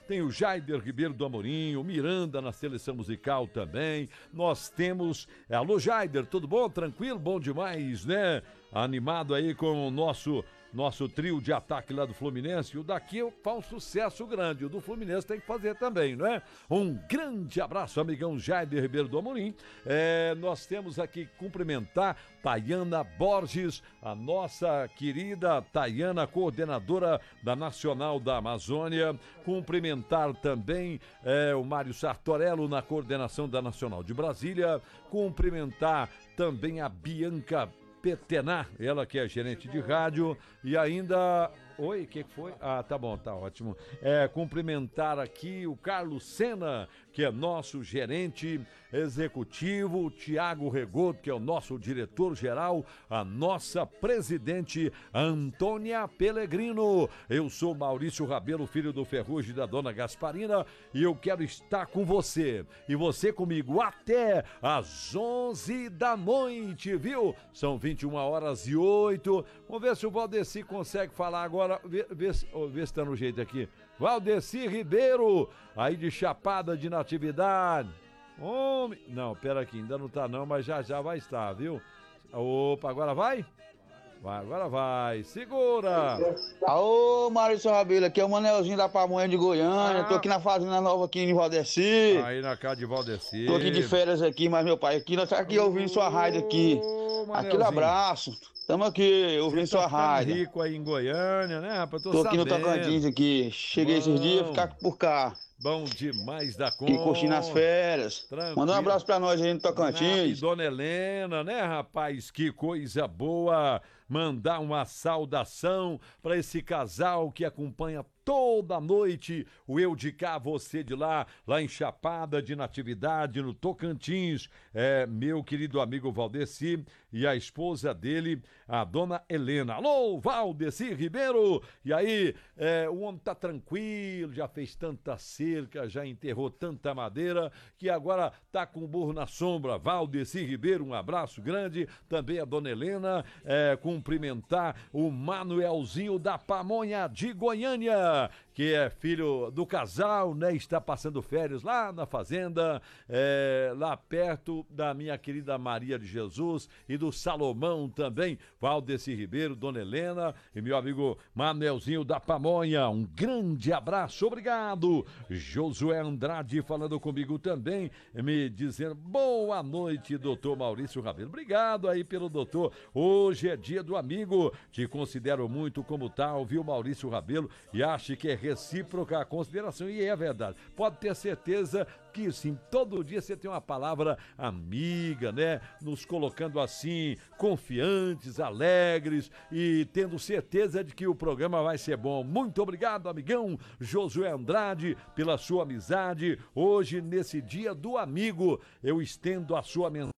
tem o Jaider Ribeiro do Amorim, o Miranda na seleção musical também. Nós temos... Alô, Jaider, tudo bom? Tranquilo? Bom demais, né? Animado aí com o nosso trio de ataque lá do Fluminense. O daqui faz um sucesso grande. O do Fluminense tem que fazer também, não é? Um grande abraço, amigão Jaider Ribeiro do Amorim. Nós temos aqui cumprimentar Tayana Borges, a nossa querida Tayana, coordenadora da Nacional da Amazônia. Cumprimentar também o Mário Sartorello na coordenação da Nacional de Brasília. Cumprimentar também a Bianca Petenar, ela que é gerente de rádio, e ainda... Oi, o que foi? Ah, tá bom, tá ótimo. Cumprimentar aqui o Carlos Sena, que é nosso gerente executivo, o Tiago Regoto, que é o nosso diretor-geral, a nossa presidente Antônia Pellegrino. Eu sou Maurício Rabelo, filho do Ferrugem da Dona Gasparina, e eu quero estar com você, e você comigo, até às 11 da noite, viu? São 21h08. Vamos ver se o Valdeci consegue falar agora. Vê se tá no jeito aqui. Valdeci Ribeiro, aí de Chapada de Natividade. Homem. Não, pera aqui, ainda não tá não, mas já vai estar, viu? Opa, agora vai? Agora vai. Segura! Ô, Maurício Rabelo, aqui é o Manelzinho da Pamonha de Goiânia. Tô aqui na Fazenda Nova aqui em Valdeci. Aí na casa de Valdeci. Tô aqui de férias aqui, mas meu pai aqui, nós tá aqui ouvindo sua rádio aqui. Aquele abraço. Tamo aqui ouvindo sua rádio. Rico aí em Goiânia, né, rapaz? Tô aqui no Tocantins aqui. Cheguei esses dias, ficar por cá. Bom demais da conta. Aqui curtindo as férias. Tranquilo. Manda um abraço pra nós aí no Tocantins. E Dona Helena, né, rapaz? Que coisa boa. Mandar uma saudação para esse casal que acompanha toda noite o Eu de Cá, Você de Lá, lá em Chapada de Natividade, no Tocantins. Meu querido amigo Valdeci e a esposa dele, a Dona Helena. Alô, Valdeci Ribeiro! E aí, o homem tá tranquilo, já fez tanta cerca, já enterrou tanta madeira, que agora tá com o burro na sombra. Valdeci Ribeiro, um abraço grande. Também a Dona Helena, cumprimentar o Manuelzinho da Pamonha de Goiânia, que é filho do casal, né? Está passando férias lá na fazenda, lá perto da minha querida Maria de Jesus e do Salomão também. Valdeci Ribeiro, Dona Helena e meu amigo Manuelzinho da Pamonha. Um grande abraço, obrigado. Josué Andrade falando comigo também, me dizendo boa noite, doutor Maurício Rabelo. Obrigado aí pelo doutor. Hoje é dia do amigo, te considero muito como tal, viu, Maurício Rabelo, e acho que é recíproca a consideração, e é verdade. Pode ter certeza que sim, todo dia você tem uma palavra amiga, né? Nos colocando assim, confiantes, alegres e tendo certeza de que o programa vai ser bom. Muito obrigado, amigão Josué Andrade, pela sua amizade. Hoje, nesse dia do amigo, eu estendo a sua mensagem